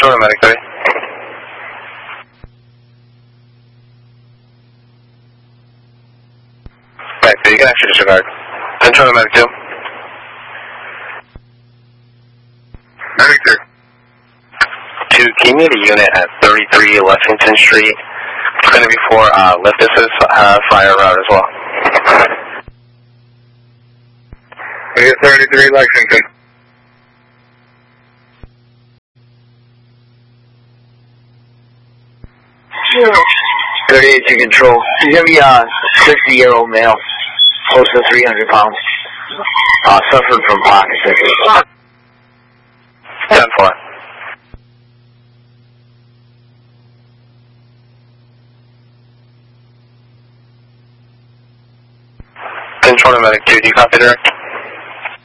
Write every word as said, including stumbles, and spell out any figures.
Control Medic three. Right, so you can actually disregard. Control Medic two. Medic two. Two, can you meet a unit at thirty-three Lexington Street? It's going to be for uh, lift assist uh, fire route as well. We get thirty-three Lexington. thirty-eight to control. He's going to be a sixty-year-old male, close to three hundred pounds. Uh, suffered from pocket sickness. ten four. Control Medic two, do you copy direct?